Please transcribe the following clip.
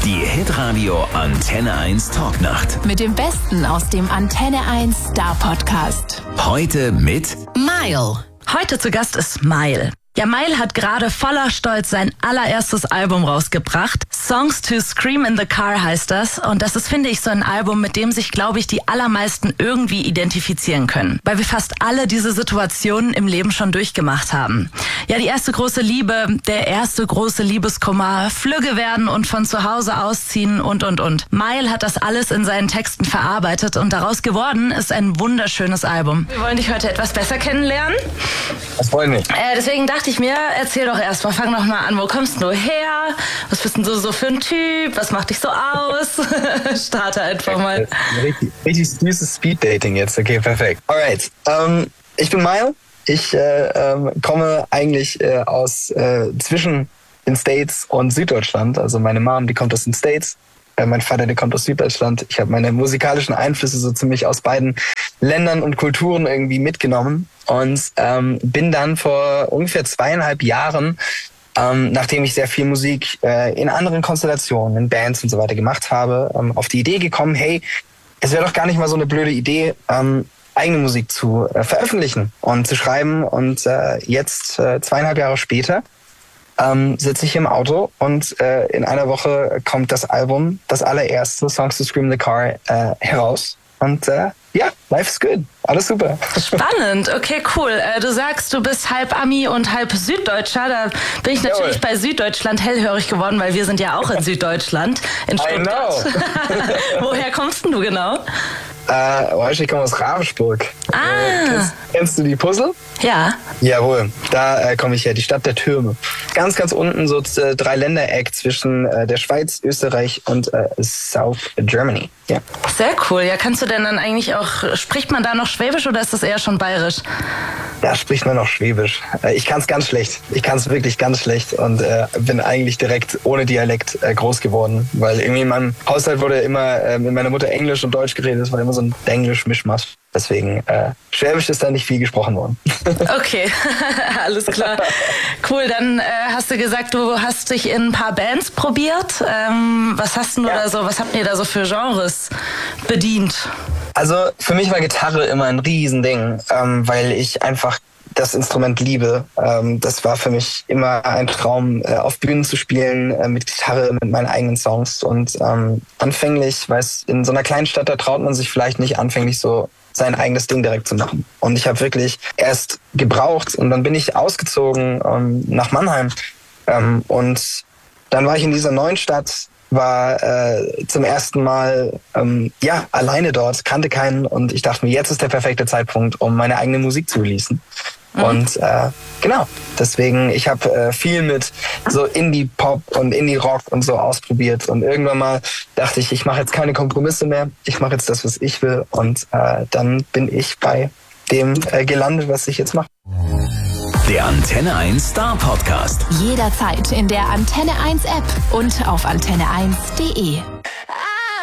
Die Hitradio Antenne 1 Talknacht. Mit dem Besten aus dem Antenne 1 Star Podcast. Heute mit Mile. Heute zu Gast ist Mile. Ja, Mile hat gerade voller Stolz sein allererstes Album rausgebracht. Songs to Scream in the Car heißt das. Und das ist, finde ich, so ein Album, mit dem sich, glaube ich, die allermeisten irgendwie identifizieren können. Weil wir fast alle diese Situationen im Leben schon durchgemacht haben. Ja, die erste große Liebe, der erste große Liebeskummer, Flügge werden und von zu Hause ausziehen und. Mile hat das alles in seinen Texten verarbeitet und daraus geworden ist ein wunderschönes Album. Wir wollen dich heute etwas besser kennenlernen. Das freut mich. Deswegen dachte ich mir, erzähl doch erst mal, fang doch mal an, wo kommst du her? Was bist denn du so für ein Typ? Was macht dich so aus? Starte einfach mal. Richtig süßes Speed-Dating jetzt, okay, perfekt. Alright, ich bin Mile. Ich komme eigentlich aus zwischen den States und Süddeutschland. Also meine Mom, die kommt aus den States. Mein Vater, der kommt aus Süddeutschland. Ich habe meine musikalischen Einflüsse so ziemlich aus beiden Ländern und Kulturen irgendwie mitgenommen und bin dann vor ungefähr 2,5 Jahren, nachdem ich sehr viel Musik in anderen Konstellationen, in Bands und so weiter gemacht habe, auf die Idee gekommen, hey, es wäre doch gar nicht mal so eine blöde Idee, eigene Musik zu veröffentlichen und zu schreiben. Und jetzt, 2,5 Jahre später, sitze ich im Auto und in einer Woche kommt das Album, das allererste, Songs to Scream in the Car, heraus. Und ja, life is good. Alles super. Spannend, okay, cool. Du sagst, du bist halb Ami und halb Süddeutscher. Da bin ich natürlich bei Süddeutschland hellhörig geworden, weil wir sind ja auch in Süddeutschland, in Stuttgart. Woher kommst denn du genau? Ich komme aus Ravensburg. Kennst du die Puzzle? Ja. Jawohl, da komme ich her, die Stadt der Türme. Ganz, ganz unten so 3-Ländereck zwischen der Schweiz, Österreich und South Germany. Ja. Sehr cool. Ja, kannst du denn dann eigentlich auch, spricht man da noch Schwäbisch oder ist das eher schon bayerisch? Da spricht man noch Schwäbisch. Ich kann es ganz schlecht. Ich kann es wirklich ganz schlecht und bin eigentlich direkt ohne Dialekt groß geworden, weil irgendwie in meinem Haushalt wurde immer mit meiner Mutter Englisch und Deutsch geredet. Es war immer so ein Denglisch-Mischmasch. Deswegen, Schwäbisch ist da nicht viel gesprochen worden. Okay, alles klar. Cool, dann hast du gesagt, du hast dich in ein paar Bands probiert. Was hast du da so, was habt ihr da so für Genres bedient? Also für mich war Gitarre immer ein Riesending, weil ich einfach das Instrument liebe. Das war für mich immer ein Traum, auf Bühnen zu spielen, mit Gitarre, mit meinen eigenen Songs. Und anfänglich, weil in so einer kleinen Stadt, da traut man sich vielleicht nicht anfänglich so sein eigenes Ding direkt zu machen. Und ich habe wirklich erst gebraucht und dann bin ich ausgezogen nach Mannheim. Und dann war ich in dieser neuen Stadt, war zum ersten Mal alleine dort, kannte keinen und ich dachte mir, jetzt ist der perfekte Zeitpunkt, um meine eigene Musik zu releasen. Und genau, deswegen, ich habe viel mit so Indie-Pop und Indie-Rock und so ausprobiert und irgendwann mal dachte ich mache jetzt keine Kompromisse mehr, ich mache jetzt das, was ich will und dann bin ich bei dem gelandet, was ich jetzt mache. Der Antenne 1 Star Podcast. Jederzeit in der Antenne 1 App und auf antenne1.de.